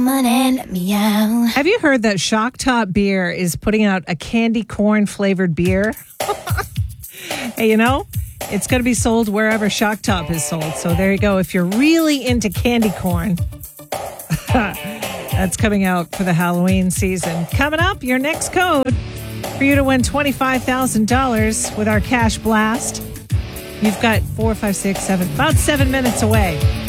Come on and let me out. Have you heard that Shock Top Beer is putting out a candy corn flavored beer? Hey, you know, it's going to be sold wherever Shock Top is sold. So there you go. If you're really into candy corn, that's coming out for the Halloween season. Coming up, your next code for you to win $25,000 with our cash blast. You've got 4, 5, 6, 7, about 7 minutes away.